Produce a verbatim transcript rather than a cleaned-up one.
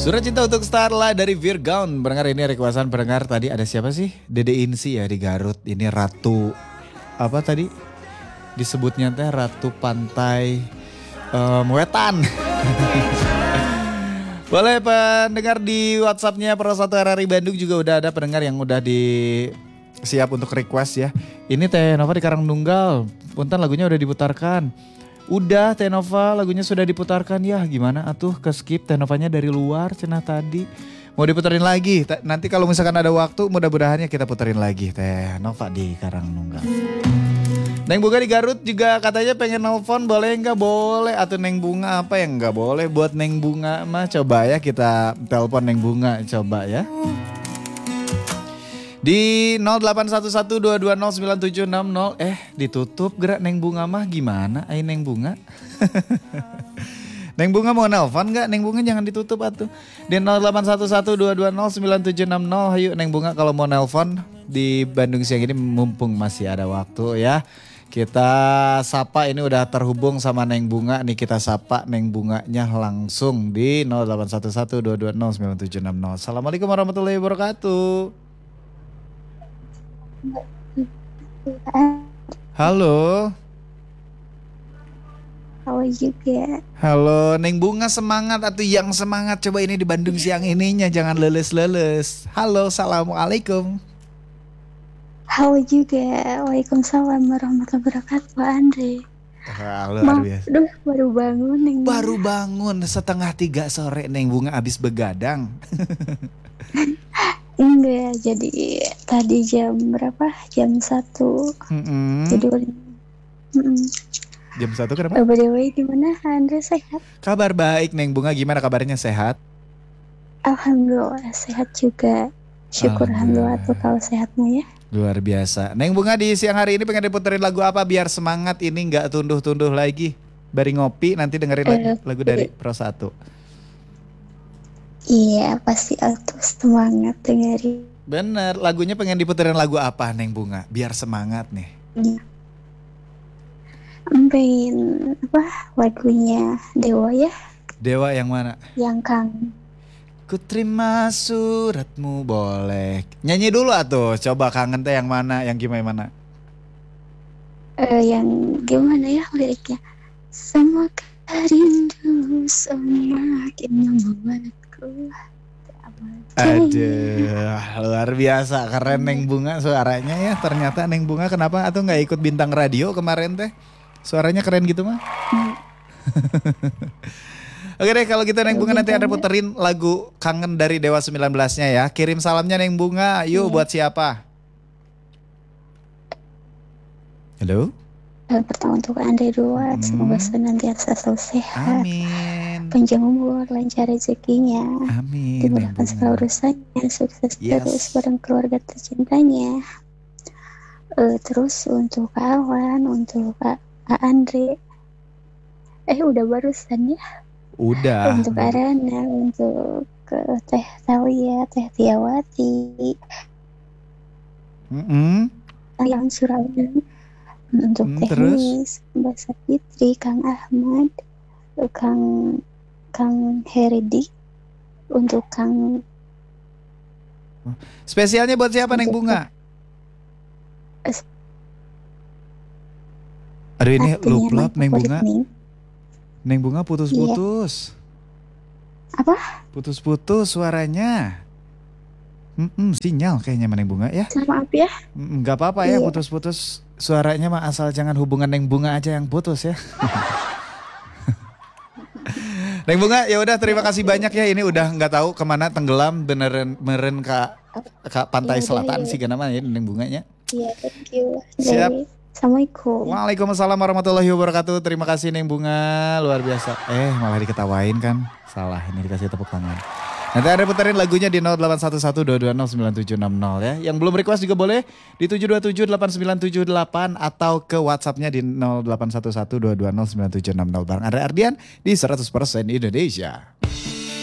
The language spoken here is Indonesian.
Surat cinta untuk Starla dari Virgaun. Pendengar ini requestan pendengar tadi ada siapa sih? Dede Insi ya di Garut. Ini Ratu apa tadi? Disebutnya teh Ratu Pantai um, Wetan. Boleh pendengar di WhatsAppnya Pro satu R R I Bandung juga udah ada pendengar yang udah di siap untuk request ya. Ini Teh Nova di Karangnunggal. Punten lagunya udah diputarkan. Udah Teh Nova lagunya sudah diputarkan ya. Gimana atuh ke skip Teh Novanya dari luar cenah tadi. Mau diputerin lagi. Nanti kalau misalkan ada waktu mudah-mudahan ya kita puterin lagi Teh Nova di Karangnunggal. Neng Bunga di Garut juga katanya pengen nelfon, boleh nggak? Boleh. Atau Neng Bunga apa yang nggak boleh buat Neng Bunga mah coba ya kita telepon Neng Bunga coba ya. Di nol delapan satu satu dua dua nol sembilan tujuh enam nol eh ditutup gerak Neng Bunga mah gimana? Ayo Neng Bunga. Neng Bunga mau nelpon nggak? Neng Bunga jangan ditutup atuh. Di nol delapan satu satu dua dua nol sembilan tujuh enam nol ayo Neng Bunga kalau mau nelpon di Bandung siang ini mumpung masih ada waktu ya. Kita sapa ini udah terhubung sama Neng Bunga nih, kita sapa Neng Bunganya langsung di nol delapan satu satu dua dua nol sembilan tujuh enam nol. Assalamualaikum warahmatullahi wabarakatuh. Halo. Halo juga. Halo Neng Bunga, semangat atau yang semangat coba ini di Bandung siang ininya, jangan leles-leles. Halo, assalamualaikum. Halo juga. Waalaikumsalam warahmatullahi wabarakatuh Pak Andre. Halo, Ma- biasa. Aduh baru bangun Neng. Baru bangun setengah tiga sore Neng Bunga abis begadang. Enggak, jadi tadi jam berapa? Jam satu Mm-mm. tidur. Mm-mm. Jam satu kenapa? Oh, by the way gimana Andre, sehat? Kabar baik Neng Bunga, gimana kabarnya, sehat? Alhamdulillah sehat juga. Syukur alhamdulillah tuh kalau sehatnya ya. Luar biasa. Neng Bunga di siang hari ini pengen diputerin lagu apa biar semangat ini gak tunduh-tunduh lagi. Bari ngopi nanti dengerin lagu, Uh, lagu dari Pro satu. Iya pasti auto semangat dengerin. Bener, lagunya pengen diputerin lagu apa Neng Bunga biar semangat nih. Ya. Pengen apa lagunya Dewa ya? Dewa yang mana? Yang Kang. Ku terima suratmu, boleh. Nyanyi dulu atuh, coba kangen teh yang mana, yang gimana? Eh, yang gimana ya liriknya? Semua rindu semakin membuatku. Aduh, luar biasa, keren Neng Bunga suaranya ya. Ternyata Neng Bunga kenapa atau nggak ikut bintang radio kemarin teh? Suaranya keren gitu mah. Hmm. Oke deh, kalau gitu Neng Bunga nanti ada puterin lagu Kangen dari Dewa sembilan belas-nya ya. Kirim salamnya Neng Bunga, yuk buat siapa? Halo? Pertama untuk Andre dua, Hmm. semoga senantiasa selalu sehat, Amin. panjang umur, lancar rezekinya, Amin. dimudahkan segala urusannya, sukses Yes. terus bareng keluarga tercintanya. Eh, terus untuk kawan, untuk Kak, Kak Andre, eh udah barusan ya. Udah. Untuk Arana, untuk ke Teh Talia, Teh Tiawati, Mm-mm. yang Surawi, untuk Hmm, Teh terus? Nis, Mbak Sapitri, Kang Ahmad, Kang Kang Heridi, untuk Kang. Spesialnya buat siapa Neng Untuk Bunga? Es- Aduh ini Artinya lup-lup mantap Neng favorit Bunga. nih. Neng Bunga putus-putus. Apa? Putus-putus suaranya. Mm-mm, sinyal kayaknya Neng Bunga ya. Maaf ya. Mm, Gak apa-apa ya Iya. putus-putus suaranya mah, asal jangan hubungan Neng Bunga aja yang putus ya. Neng Bunga ya udah, terima kasih banyak ya, ini udah nggak tahu kemana tenggelam beneran meren ke ke pantai Ya udah, selatan ya. sih kenapa ya Neng Bunganya. Iya, thank you. Siap. Dari- Assalamualaikum. Waalaikumsalam warahmatullahi wabarakatuh. Terima kasih Neng Bunga, luar biasa. Eh malah diketawain kan. Salah, ini dikasih tepuk tangan. Nanti ada puterin lagunya di nol delapan satu satu dua dua nol sembilan tujuh enam nol ya. Yang belum request juga boleh di tujuh dua tujuh delapan sembilan tujuh delapan atau ke WhatsAppnya di nol delapan satu satu dua dua nol sembilan tujuh enam nol. Bareng Andre Ardian di seratus persen Indonesia.